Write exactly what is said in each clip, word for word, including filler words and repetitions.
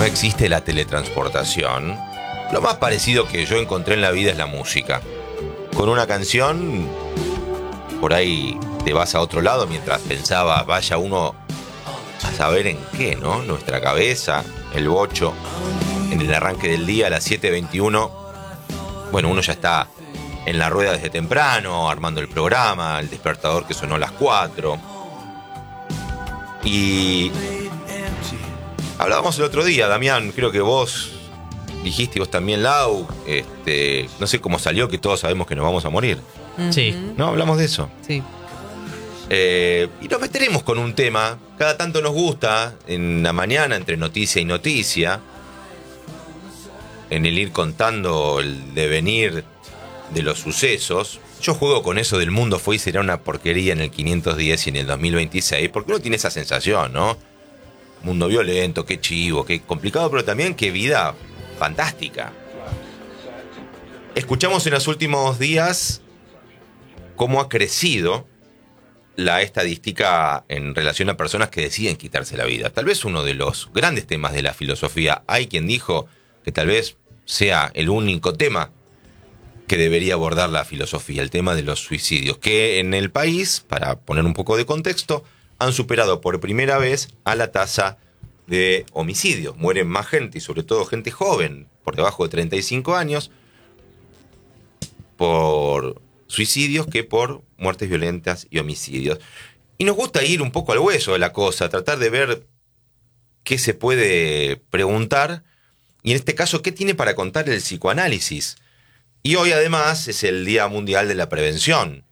no existe la teletransportación, lo más parecido que yo encontré en la vida es la música. Con una canción, por ahí te vas a otro lado mientras pensaba, vaya uno a saber en qué, ¿no? Nuestra cabeza, el bocho, en el arranque del día a las siete veintiuno. Bueno, uno ya está en la rueda desde temprano, armando el programa, el despertador que sonó a las cuatro. Y hablábamos el otro día, Damián, creo que vos dijiste, y vos también, Lau, este, no sé cómo salió, que todos sabemos que nos vamos a morir. Sí. ¿No? Hablamos de eso. Sí. Eh, y nos meteremos con un tema, cada tanto nos gusta, en la mañana, entre noticia y noticia, en el ir contando el devenir de los sucesos. Yo juego con eso del mundo fue y será una porquería en el quinientos diez y en el dos mil veintiséis, porque uno tiene esa sensación, ¿no? Mundo violento, qué chivo, qué complicado, pero también qué vida fantástica. Escuchamos en los últimos días cómo ha crecido la estadística en relación a personas que deciden quitarse la vida. Tal vez uno de los grandes temas de la filosofía. Hay quien dijo que tal vez sea el único tema que debería abordar la filosofía, el tema de los suicidios, que en el país, para poner un poco de contexto, han superado por primera vez a la tasa de homicidios. Mueren más gente, y sobre todo gente joven, por debajo de treinta y cinco años, por suicidios que por muertes violentas y homicidios. Y nos gusta ir un poco al hueso de la cosa, tratar de ver qué se puede preguntar, y en este caso, qué tiene para contar el psicoanálisis. Y hoy además es el Día Mundial de la Prevención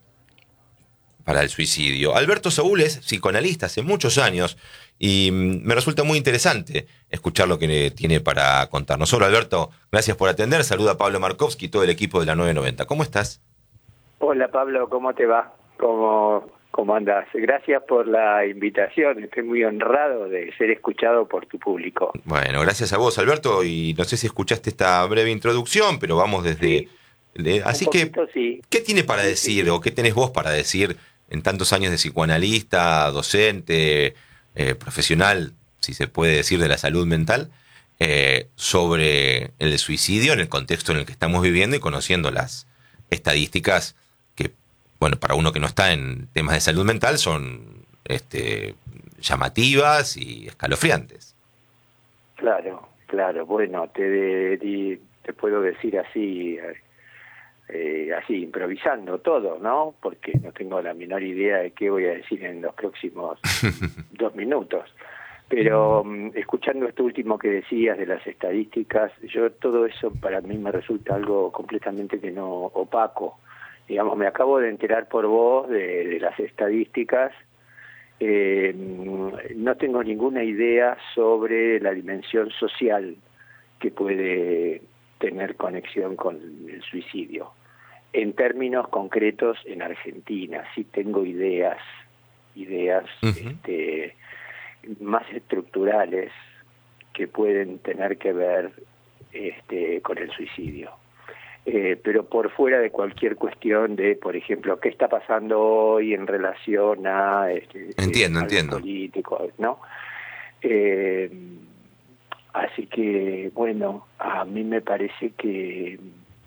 para el Suicidio. Alberto Saúl es psicoanalista hace muchos años y me resulta muy interesante escuchar lo que tiene para contarnos. Hola Alberto, gracias por atender. Saluda a Pablo Markovsky y todo el equipo de la nueve noventa. ¿Cómo estás? Hola Pablo, ¿cómo te va? ¿Cómo, cómo andas? Gracias por la invitación, estoy muy honrado de ser escuchado por tu público. Bueno, gracias a vos Alberto, y no sé si escuchaste esta breve introducción, pero vamos desde... Sí. De, así poquito, que, sí. ¿qué tiene para Sí, decir sí. o qué tenés vos para decir en tantos años de psicoanalista, docente, eh, profesional, si se puede decir, de la salud mental, eh, sobre el suicidio en el contexto en el que estamos viviendo y conociendo las estadísticas que, bueno, para uno que no está en temas de salud mental son este, llamativas y escalofriantes? Claro, claro. Bueno, te, te, te puedo decir así, eh, así improvisando todo, ¿no? Porque no tengo la menor idea de qué voy a decir en los próximos dos minutos. Pero um, escuchando esto último que decías de las estadísticas, yo todo eso para mí me resulta algo completamente que no opaco. Digamos, me acabo de enterar por vos de, de las estadísticas. Eh, no tengo ninguna idea sobre la dimensión social que puede tener conexión con el suicidio. En términos concretos, en Argentina sí tengo ideas, ideas uh-huh. este, más estructurales que pueden tener que ver este, con el suicidio. Eh, pero por fuera de cualquier cuestión de, por ejemplo, qué está pasando hoy en relación a este, entiendo, a entiendo. los políticos, ¿no? Eh, así que, bueno, a mí me parece que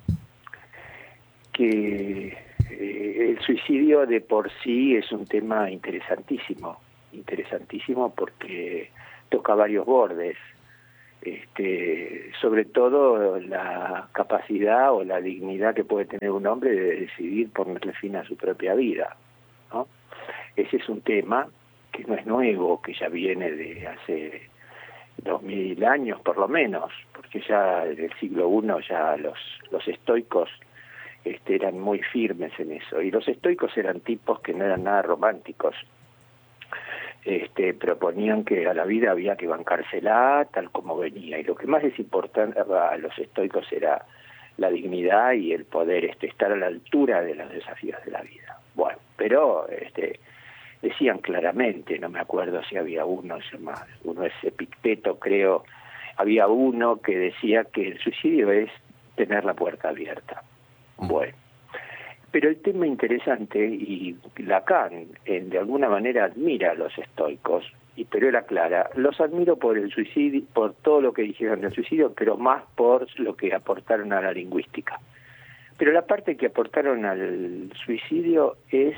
que eh, el suicidio de por sí es un tema interesantísimo, interesantísimo porque toca varios bordes. Este, sobre todo la capacidad o la dignidad que puede tener un hombre de decidir ponerle fin a su propia vida, ¿no? Ese es un tema que no es nuevo, que ya viene de hace dos mil años por lo menos, porque ya en el siglo primero ya los, los estoicos este, eran muy firmes en eso, y los estoicos eran tipos que no eran nada románticos. Este, proponían que a la vida había que bancársela tal como venía, y lo que más les importaba a los estoicos era la dignidad y el poder este, estar a la altura de los desafíos de la vida. Bueno, pero este, decían claramente, no me acuerdo si había uno, uno es Epicteto creo, había uno que decía que el suicidio es tener la puerta abierta. Bueno. Pero el tema interesante, y Lacan eh, de alguna manera admira a los estoicos, y pero él aclara, los admiro por el suicidio, por todo lo que dijeron del suicidio, pero más por lo que aportaron a la lingüística. Pero la parte que aportaron al suicidio es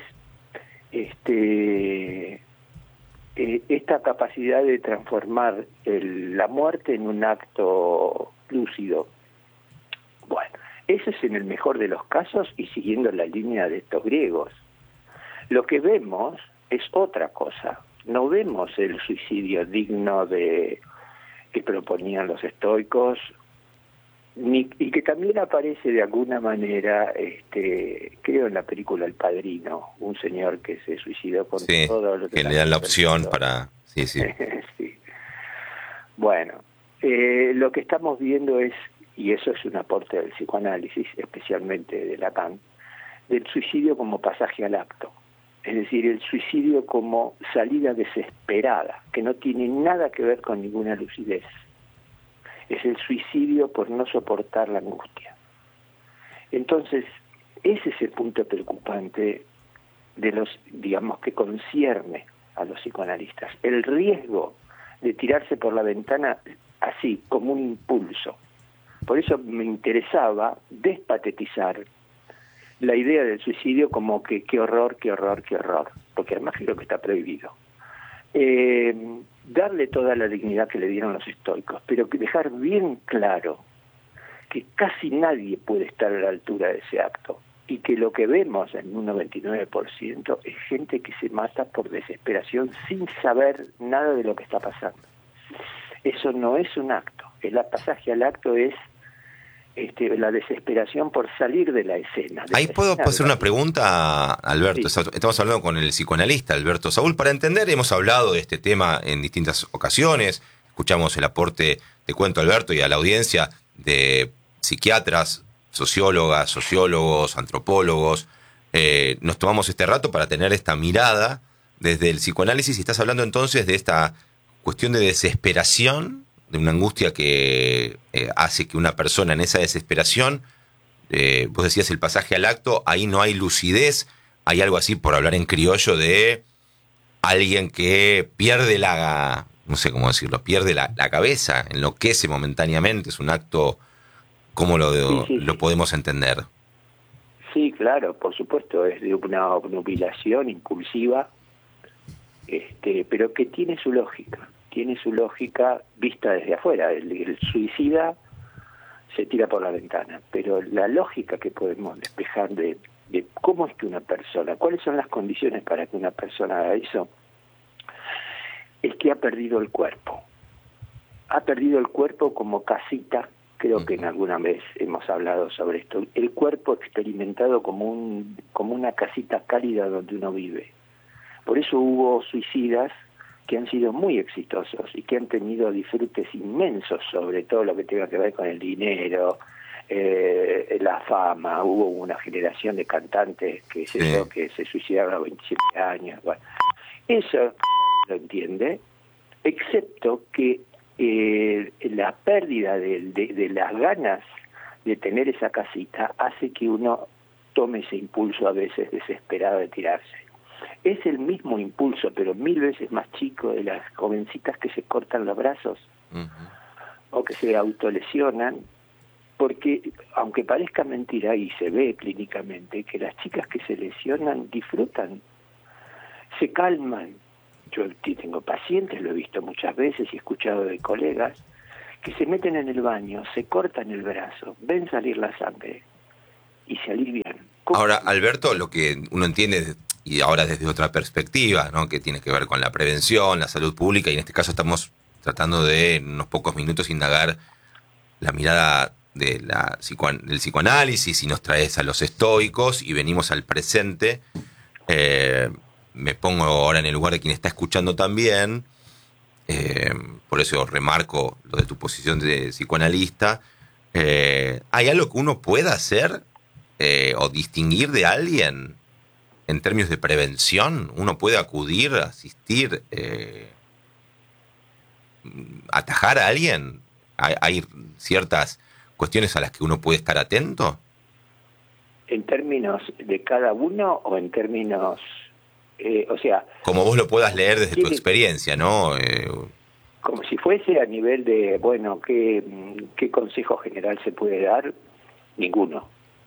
este eh, esta capacidad de transformar el, la muerte en un acto lúcido. Bueno, eso es en el mejor de los casos y siguiendo la línea de estos griegos. Lo que vemos es otra cosa. No vemos el suicidio digno de que proponían los estoicos, ni, y que también aparece de alguna manera, este, creo en la película El Padrino, un señor que se suicidó con sí, todo lo que, que le dan la opción para... Sí, sí. sí. Bueno, eh, lo que estamos viendo es, y eso es un aporte del psicoanálisis, especialmente de Lacan, del suicidio como pasaje al acto. Es decir, el suicidio como salida desesperada, que no tiene nada que ver con ninguna lucidez. Es el suicidio por no soportar la angustia. Entonces, ese es el punto preocupante de los, digamos, que concierne a los psicoanalistas. El riesgo de tirarse por la ventana así, como un impulso. Por eso me interesaba despatetizar la idea del suicidio como que qué horror, qué horror, qué horror, porque además creo que está prohibido. Eh, darle toda la dignidad que le dieron los estoicos, pero que dejar bien claro que casi nadie puede estar a la altura de ese acto y que lo que vemos en un noventa y nueve por ciento es gente que se mata por desesperación sin saber nada de lo que está pasando. Eso no es un acto, el pasaje al acto es Este, la desesperación por salir de la escena. De Ahí la puedo escena hacer una pregunta, Alberto. Sí. Estamos hablando con el psicoanalista Alberto Saúl. Para entender, hemos hablado de este tema en distintas ocasiones. Escuchamos el aporte, te cuento, Alberto, y a la audiencia, de psiquiatras, sociólogas, sociólogos, antropólogos. Eh, nos tomamos este rato para tener esta mirada desde el psicoanálisis. Y estás hablando entonces de esta cuestión de desesperación, de una angustia que eh, hace que una persona en esa desesperación, eh, vos decías el pasaje al acto, ahí no hay lucidez, hay algo así, por hablar en criollo, de alguien que pierde la, no sé cómo decirlo, pierde la, la cabeza, enloquece momentáneamente, es un acto, ¿cómo lo, sí, sí, lo sí. podemos entender? Sí, claro, por supuesto, es de una obnubilación impulsiva, este, pero que tiene su lógica. tiene su lógica vista desde afuera. El, el suicida se tira por la ventana, pero la lógica que podemos despejar de, de cómo es que una persona, cuáles son las condiciones para que una persona haga eso, es que ha perdido el cuerpo. Ha perdido el cuerpo como casita, creo que en alguna vez hemos hablado sobre esto, el cuerpo experimentado como, un, como una casita cálida donde uno vive. Por eso hubo suicidas que han sido muy exitosos y que han tenido disfrutes inmensos sobre todo lo que tenga que ver con el dinero, eh, la fama. Hubo una generación de cantantes que, sí. sé yo, que se suicidaron a los veintisiete años. Bueno, eso nadie lo entiende, excepto que eh, la pérdida de, de, de las ganas de tener esa casita hace que uno tome ese impulso a veces desesperado de tirarse. Es el mismo impulso, pero mil veces más chico, de las jovencitas que se cortan los brazos uh-huh. o que se autolesionan, porque aunque parezca mentira, y se ve clínicamente, que las chicas que se lesionan disfrutan, se calman. Yo tengo pacientes, lo he visto muchas veces y he escuchado de colegas, que se meten en el baño, se cortan el brazo, ven salir la sangre y se alivian. Ahora, Alberto, lo que uno entiende, y ahora desde otra perspectiva, ¿no?, que tiene que ver con la prevención, la salud pública, y en este caso estamos tratando de, en unos pocos minutos, indagar la mirada de la psicoan- del psicoanálisis, y nos traes a los estoicos, y venimos al presente. Eh, me pongo ahora en el lugar de quien está escuchando también, eh, por eso remarco lo de tu posición de psicoanalista. Eh, ¿hay algo que uno pueda hacer eh, o distinguir de alguien en términos de prevención? ¿Uno puede acudir, asistir, eh, atajar a alguien? ¿Hay, hay ciertas cuestiones a las que uno puede estar atento? ¿En términos de cada uno o en términos Eh, o sea... Como vos lo puedas leer desde tiene, tu experiencia, ¿no? Eh, como si fuese a nivel de, bueno, ¿qué, qué consejo general se puede dar? Ninguno.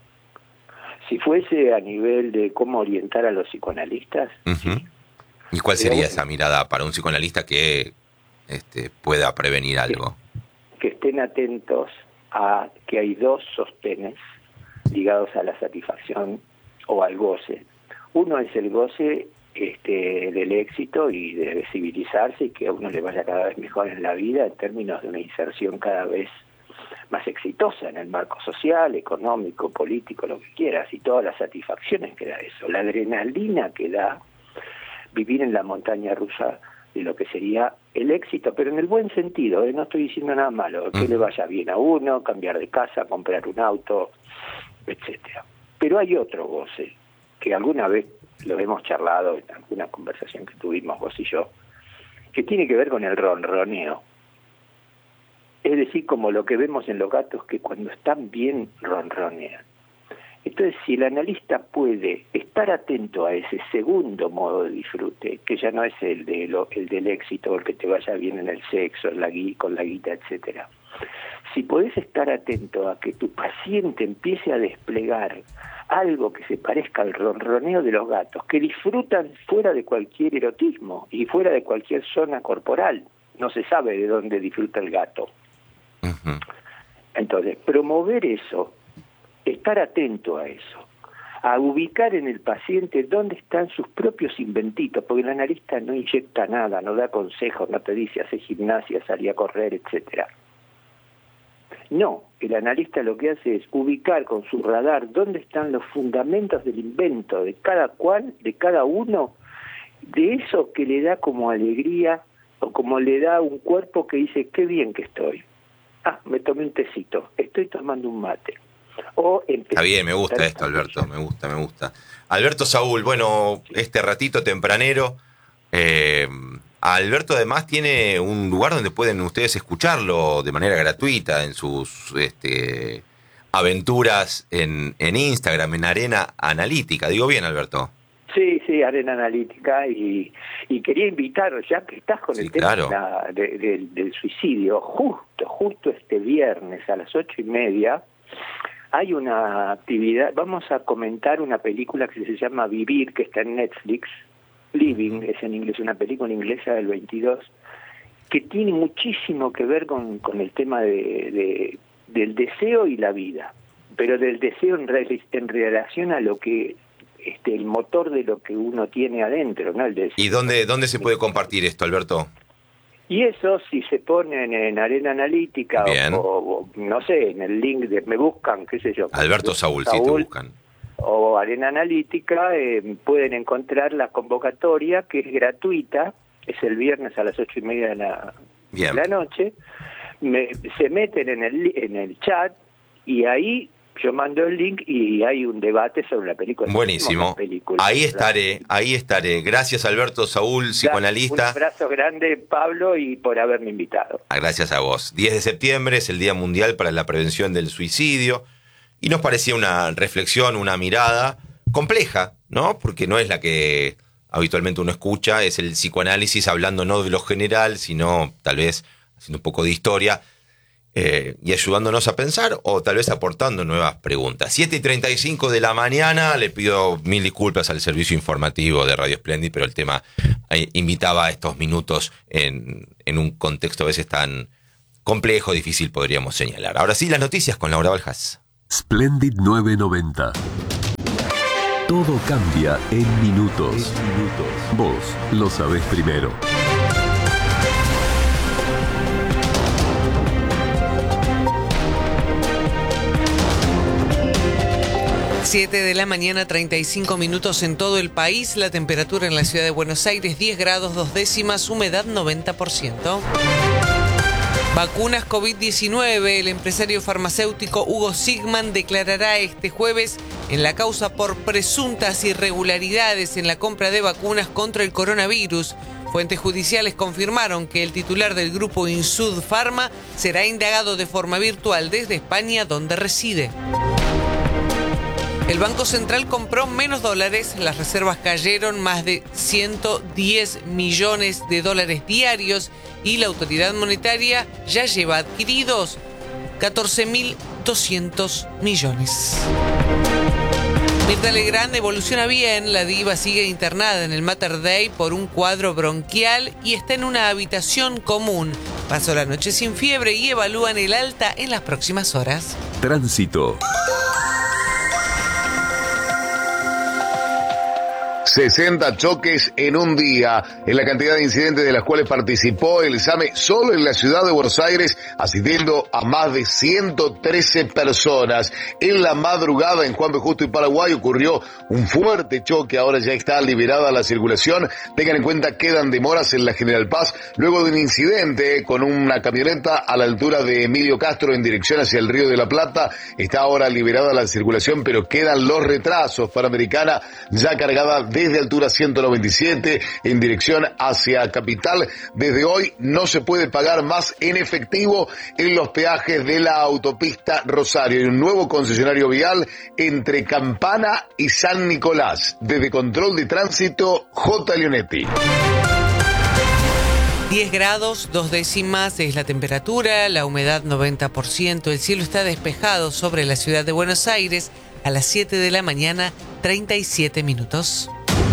Si fuese a nivel de cómo orientar a los psicoanalistas, uh-huh. sí. ¿Y cuál Pero sería bueno, esa mirada para un psicoanalista que este, pueda prevenir algo? Que, que estén atentos a que hay dos sostenes ligados a la satisfacción o al goce. Uno es el goce este, del éxito y de civilizarse y que a uno le vaya cada vez mejor en la vida en términos de una inserción cada vez más exitosa en el marco social, económico, político, lo que quieras, y todas las satisfacciones que da eso, la adrenalina que da vivir en la montaña rusa de lo que sería el éxito, pero en el buen sentido, ¿eh? No estoy diciendo nada malo, que mm. le vaya bien a uno, cambiar de casa, comprar un auto, etcétera. Pero hay otro goce, que alguna vez lo hemos charlado en alguna conversación que tuvimos vos y yo, que tiene que ver con el ronroneo. Es decir, como lo que vemos en los gatos, que cuando están bien ronronean. Entonces, si el analista puede estar atento a ese segundo modo de disfrute, que ya no es el, de lo, el del éxito, el que te vaya bien en el sexo, en la gui, con la guita, etcétera. Si podés estar atento a que tu paciente empiece a desplegar algo que se parezca al ronroneo de los gatos, que disfrutan fuera de cualquier erotismo y fuera de cualquier zona corporal, no se sabe de dónde disfruta el gato. Uh-huh. Entonces, promover eso, estar atento a eso, a ubicar en el paciente dónde están sus propios inventitos, porque el analista no inyecta nada, no da consejos, no te dice hace gimnasia, salí a correr, etcétera. No, el analista lo que hace es ubicar con su radar dónde están los fundamentos del invento de cada cual, de cada uno, de eso que le da como alegría o como le da un cuerpo que dice, qué bien que estoy. Ah, me tomé un tecito, estoy tomando un mate. O Está bien, me gusta esto, Alberto, me gusta, me gusta. Alberto Saúl, bueno, este ratito tempranero, eh, Alberto además tiene un lugar donde pueden ustedes escucharlo de manera gratuita en sus este, aventuras en, en Instagram, en Arena Analítica. ¿Digo bien, Alberto? Sí, sí, Arena Analítica, y, y quería invitaros, ya que estás con sí, el tema claro. de, de, del suicidio, justo, justo este viernes a las ocho y media, hay una actividad, vamos a comentar una película que se llama Vivir, que está en Netflix, Living, es en inglés, una película inglesa del veintidós, que tiene muchísimo que ver con, con el tema de, de, del deseo y la vida, pero del deseo en, re, en relación a lo que, este, el motor de lo que uno tiene adentro, ¿no? El deseo. ¿Y dónde, dónde se puede compartir esto, Alberto? Y eso, si se ponen en Arena Analítica o, o, no sé, en el link de, me buscan, qué sé yo. Alberto Saúl, Saúl, sí te buscan. O Arena Analítica, eh, pueden encontrar la convocatoria, que es gratuita, es el viernes a las ocho y media de la, de la noche. Me, se meten en el, en el chat y ahí yo mando el link y hay un debate sobre la película. Buenísimo. Película, ahí estaré, ahí estaré. Gracias, Alberto Saúl, psicoanalista. Un abrazo grande, Pablo, y por haberme invitado. Gracias a vos. diez de septiembre es el Día Mundial para la Prevención del Suicidio y nos parecía una reflexión, una mirada compleja, ¿no? Porque no es la que habitualmente uno escucha, es el psicoanálisis hablando no de lo general, sino tal vez haciendo un poco de historia. Eh, y ayudándonos a pensar o tal vez aportando nuevas preguntas. siete y treinta y cinco de la mañana, le pido mil disculpas al servicio informativo de Radio Splendid, pero el tema eh, invitaba a estos minutos en, en un contexto a veces tan complejo, difícil podríamos señalar. Ahora sí, las noticias con Laura Baljas. Splendid novecientos noventa. Todo cambia en minutos. En minutos. Vos lo sabés primero. siete de la mañana, treinta y cinco minutos en todo el país. La temperatura en la ciudad de Buenos Aires, diez grados dos décimas, humedad noventa por ciento. Vacunas COVID diecinueve. El empresario farmacéutico Hugo Sigman declarará este jueves en la causa por presuntas irregularidades en la compra de vacunas contra el coronavirus. Fuentes judiciales confirmaron que el titular del grupo Insud Pharma será indagado de forma virtual desde España, donde reside. El Banco Central compró menos dólares, las reservas cayeron más de ciento diez millones de dólares diarios y la autoridad monetaria ya lleva adquiridos catorce mil doscientos millones. Mirta Legrand evoluciona bien, la diva sigue internada en el Mater Dei por un cuadro bronquial y está en una habitación común. Pasó la noche sin fiebre y evalúan el alta en las próximas horas. Tránsito. sesenta choques en un día, en la cantidad de incidentes de las cuales participó el SAME solo en la ciudad de Buenos Aires, asistiendo a más de ciento trece personas. En la madrugada en Juan B. Justo y Paraguay ocurrió un fuerte choque, ahora ya está liberada la circulación. Tengan en cuenta, quedan demoras en la General Paz, luego de un incidente con una camioneta a la altura de Emilio Castro en dirección hacia el Río de la Plata. Está ahora liberada la circulación, pero quedan los retrasos. Panamericana ya cargada de desde altura ciento noventa y siete en dirección hacia Capital. Desde hoy no se puede pagar más en efectivo en los peajes de la autopista Rosario. Hay un nuevo concesionario vial entre Campana y San Nicolás. Desde Control de Tránsito, J. Leonetti. diez grados, dos décimas es la temperatura, la humedad noventa por ciento, el cielo está despejado sobre la ciudad de Buenos Aires a las siete de la mañana, treinta y siete minutos.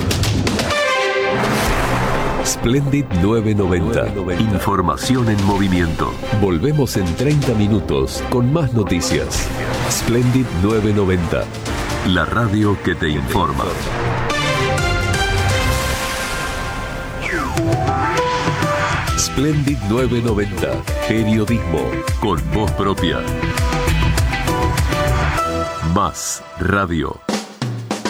Splendid novecientos noventa. Información en movimiento. Volvemos en treinta minutos con más noticias. Splendid novecientos noventa. La radio que te informa. Splendid novecientos noventa. Periodismo con voz propia. Más radio.